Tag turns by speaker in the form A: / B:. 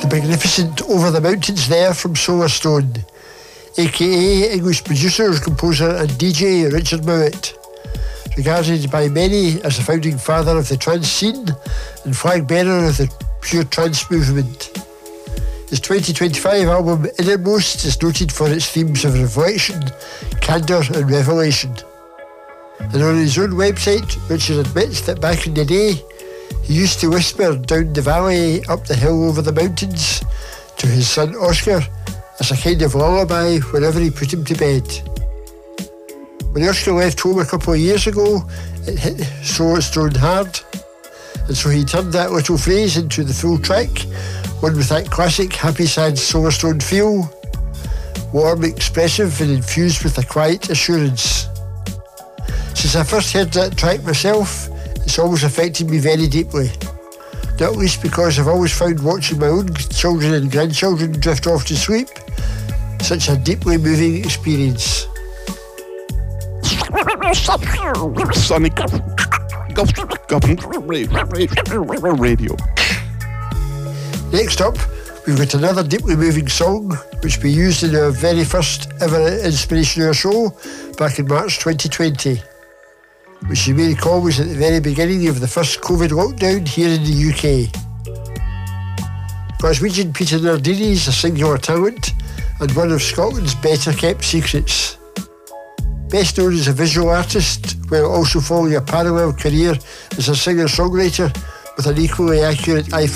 A: magnificent Over the Mountains there from Solarstone, aka English producer, composer and DJ Richard Mowat, regarded by many as the founding father of the trance scene and flag bearer of the pure trance movement. His 2025 album Innermost is noted for its themes of reflection, candour and revelation. And on his own website, Richard admits that back in the day, he used to whisper down the valley, up the hill, over the mountains to his son Oscar as a kind of lullaby whenever he put him to bed. When Oscar left home a couple of years ago, it hit Solarstone hard, and so he turned that little phrase into the full track, one with that classic happy sad Solarstone feel, warm, expressive and infused with a quiet assurance. Since I first heard that track myself, it's always affected me very deeply. Not least because I've always found watching my own children and grandchildren drift off to sleep such a deeply moving experience.
B: Sonic Radio.
A: Next up, we've got another deeply moving song which we used in our very first ever Inspiration Hour show back in March 2020, which you may recall was at the very beginning of the first COVID lockdown here in the UK. Glaswegian Peter Nardini is a singular talent and one of Scotland's better kept secrets. Best known as a visual artist, while also following a parallel career as a singer-songwriter with an equally accurate eye